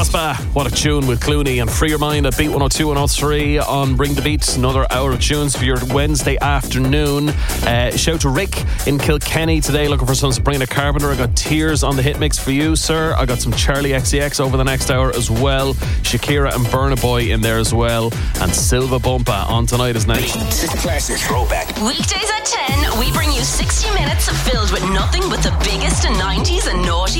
Prosper, what a tune with Clooney, and Free Your Mind at Beat 102 and 103 on Bring the Beat. Another hour of tunes for your Wednesday afternoon. Shout to Rick in Kilkenny today, looking for some Sabrina Carpenter. I got Tears on the hit mix for you, sir. I got some Charlie XCX over the next hour as well. Shakira and Burna Boy in there as well. And Silva Bumpa on Tonight Is Next. Classic throwback. Weekdays at 10, we bring you 60 minutes filled with nothing but the biggest in 90s and noughties